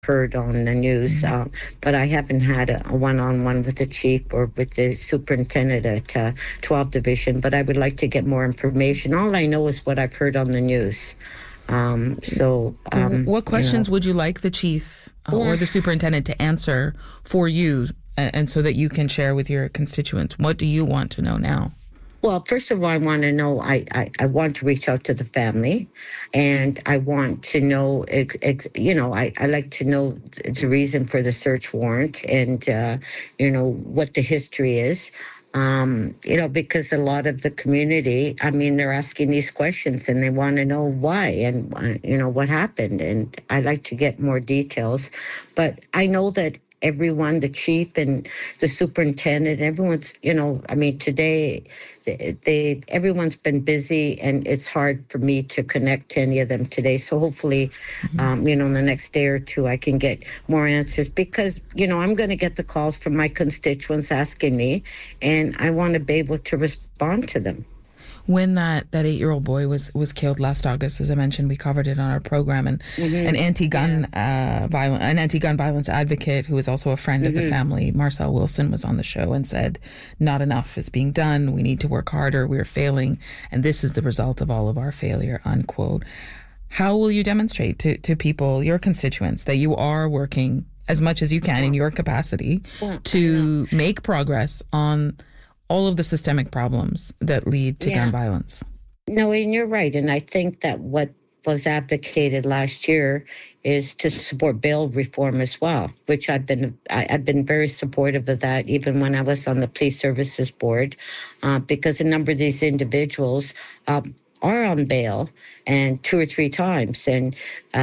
heard on the news, but I haven't had a one-on-one with the chief or with the superintendent at 12 Division, but I would like to get more information. All I know is what I've heard on the news. What questions would you like the chief or the superintendent to answer for you, and so that you can share with your constituents? What do you want to know now? Well, first of all, I want to know, I want to reach out to the family, and I want to know, I like to know the reason for the search warrant and, what the history is. Because a lot of the community, they're asking these questions and they want to know why and, what happened. And I'd like to get more details. But I know that everyone, the chief and the superintendent, everyone's, today, everyone's been busy and it's hard for me to connect to any of them today. So hopefully, in the next day or two, I can get more answers because, I'm going to get the calls from my constituents asking me, and I want to be able to respond to them. When that 8-year-old boy was killed last August, as I mentioned, we covered it on our program, and an anti-gun violence advocate who is also a friend of the family, Marcel Wilson, was on the show and said, not enough is being done. We need to work harder. We're failing. And this is the result of all of our failure, unquote. How will you demonstrate to people, your constituents, that you are working as much as you can in your capacity to make progress on all of the systemic problems that lead to gun violence? No, and you're right. And I think that what was advocated last year is to support bail reform as well, which I've been very supportive of that, even when I was on the Police Services Board, because a number of these individuals are on bail, and 2 or 3 times. And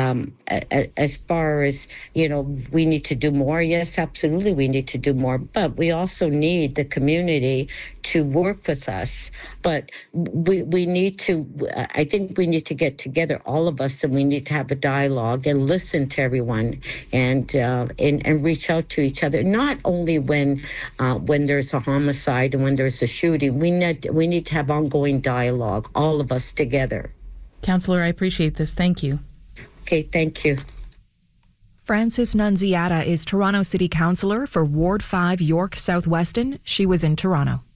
as far as, we need to do more. Yes, absolutely, we need to do more. But we also need the community to work with us. But we need to, I think we need to get together, all of us, and we need to have a dialogue and listen to everyone and reach out to each other. Not only when there's a homicide and when there's a shooting, we need to have ongoing dialogue, all of us together. Councillor, I appreciate this. Thank you. Okay, thank you. Frances Nunziata is Toronto City Councillor for Ward 5 York South Weston. She was in Toronto.